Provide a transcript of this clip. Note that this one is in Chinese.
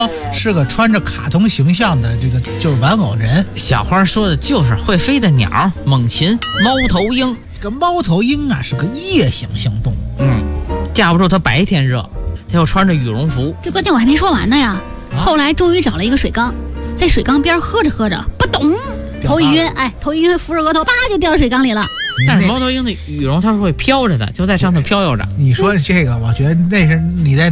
是个穿着卡通形象的这个就是玩偶人。 小花说的就是会飞的鸟，猛禽、猫头鹰。 这个猫头鹰啊是个夜行性动物， 架不住它白天热，它又穿着羽绒服。 这关键我还没说完呢呀。后来终于找了一个水缸，在水缸边喝着喝着，不懂，头一晕，扶着额头，叭就掉水缸里了。 但是猫头鹰的羽绒它是会飘着的，就在上头飘悠着。 你说这个，我觉得那是你在